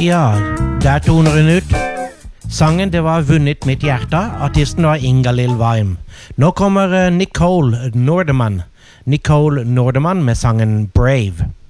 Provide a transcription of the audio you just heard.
Ja, der toner hun ut. Sangen det var vunnet mitt hjerte. Artisten var Inga-Lill Waim. Nå kommer Nicole Nordeman. Nicole Nordeman med sangen Brave.